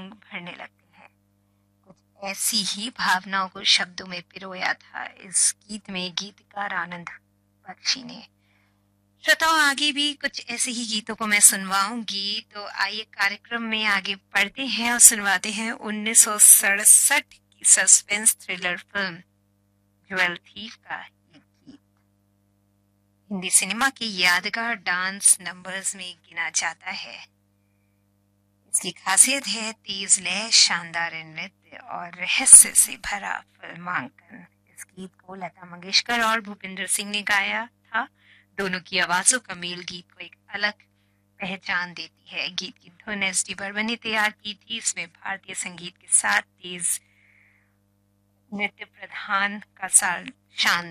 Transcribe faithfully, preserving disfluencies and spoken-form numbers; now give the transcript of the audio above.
रंग भरने लगते हैं। कुछ ऐसी ही भावनाओं को शब्दों में पिरोया था इस गीत में गीतकार आनंद बख्शी ने। श्रोताओं, आगे भी कुछ ऐसे ही गीतों को मैं सुनवाऊंगी, तो आइए कार्यक्रम में आगे बढ़ते हैं और सुनवाते हैं उन्नीस सौ सड़सठ की suspense thriller film jewel thief का ये गीत। हिंदी सिनेमा के यादगार डांस नंबर्स में गिना जाता है। इसकी खासियत है तेज लय, शानदार नृत्य और रहस्य से भरा फिल्मांकन। इस गीत को लता मंगेशकर और भूपिंदर सिंह ने गाया था। दोनों की आवाजों का मेल गीत को एक अलग पहचान देती है। गीत की धुन एस डी बर्मन ने तैयार की थी। इसमें भारतीय संगीत के साथ तेज नृत्य प्रधान का शान